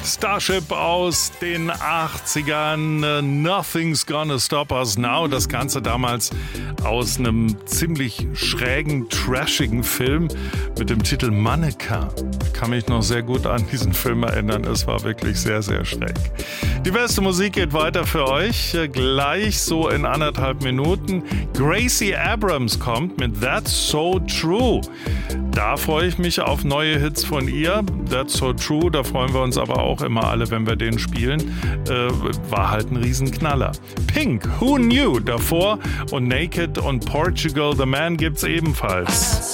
Starship aus den 80ern, Nothing's Gonna Stop Us Now. Das Ganze damals aus einem ziemlich schrägen, trashigen Film mit dem Titel Mannequin. Ich kann mich noch sehr gut an diesen Film erinnern. Es war wirklich sehr, sehr schräg. Die beste Musik geht weiter für euch. Gleich so in 1,5 Minuten. Gracie Abrams kommt mit That's So True. Da freue ich mich auf neue Hits von ihr. That's So True, da freuen wir uns aber auch immer alle, wenn wir den spielen. War halt ein Riesenknaller. Pink, Who Knew davor und Naked und Portugal The Man gibt's ebenfalls.